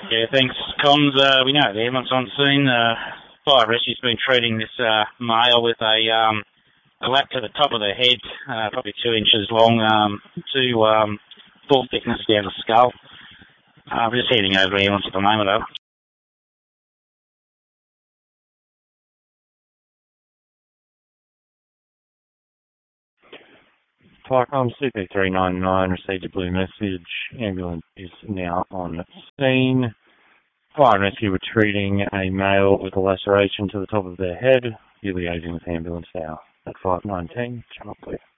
Yeah, thanks, comms. We know the ambulance on scene. Fire rescue's been treating this male with a lap to the top of the head, probably 2 inches long, full thickness down the skull. We're just heading over to the ambulance at the moment, though. Firecom CP399 received a blue message. Ambulance is now on scene. Fire and rescue were treating a male with a laceration to the top of their head. You're liaising with ambulance now at 519. Channel clear.